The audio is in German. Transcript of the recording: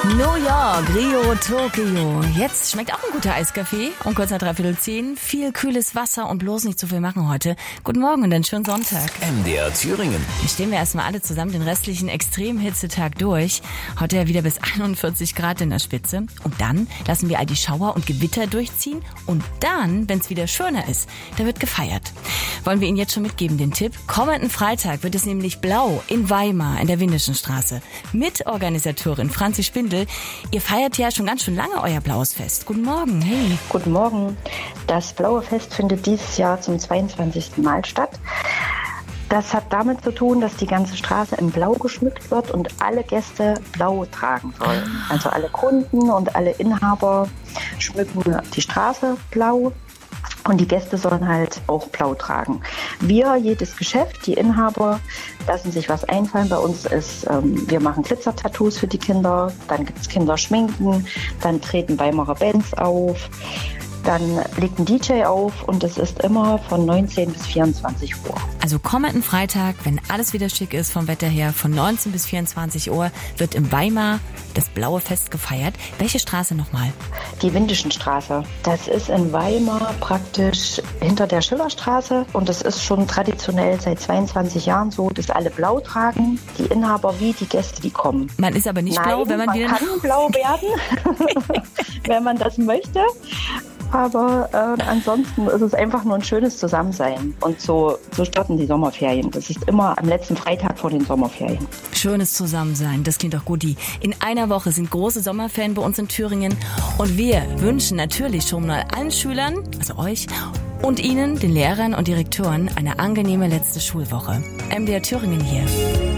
New York, Rio, Tokio. Jetzt schmeckt auch ein guter Eiskaffee. Um kurz nach 9:45. Viel kühles Wasser und bloß nicht zu viel machen heute. Guten Morgen und einen schönen Sonntag. MDR Thüringen. Dann stehen wir erstmal alle zusammen den restlichen Extremhitzetag durch. Heute ja wieder bis 41 Grad in der Spitze. Und dann lassen wir all die Schauer und Gewitter durchziehen. Und dann, wenn es wieder schöner ist, da wird gefeiert. Wollen wir Ihnen jetzt schon mitgeben, den Tipp? Kommenden Freitag wird es nämlich blau in Weimar in der Windischen Straße. Mitorganisatorin Franzi Spindel. Ihr feiert ja schon ganz schön lange euer Blaues Fest. Guten Morgen, hey. Guten Morgen. Das Blaue Fest findet dieses Jahr zum 22. Mal statt. Das hat damit zu tun, dass die ganze Straße in Blau geschmückt wird und alle Gäste Blau tragen sollen. Also alle Kunden und alle Inhaber schmücken die Straße blau. Und die Gäste sollen halt auch blau tragen. Wir, jedes Geschäft, die Inhaber, lassen sich was einfallen. Bei uns ist, wir machen Glitzer-Tattoos für die Kinder, dann gibt es Kinderschminken, dann treten Weimarer Bands auf, dann legt ein DJ auf und es ist immer von 19 bis 24 Uhr. Also kommenden Freitag, wenn alles wieder schick ist vom Wetter her, von 19 bis 24 Uhr wird in Weimar das Blaue Fest gefeiert. Welche Straße nochmal? Die Windischen Straße. Das ist in Weimar praktisch hinter der Schillerstraße und das ist schon traditionell seit 22 Jahren so, dass alle blau tragen, die Inhaber wie die Gäste, die kommen. Man ist aber nicht blau, wenn man wieder... Man kann blau werden, wenn man das möchte. Aber ansonsten ist es einfach nur ein schönes Zusammensein. Und so starten die Sommerferien. Das ist immer am letzten Freitag vor den Sommerferien. Schönes Zusammensein, das klingt doch gut. In einer Woche sind große Sommerferien bei uns in Thüringen. Und wir wünschen natürlich schon mal allen Schülern, also euch, und Ihnen, den Lehrern und Direktoren, eine angenehme letzte Schulwoche. MDR Thüringen hier.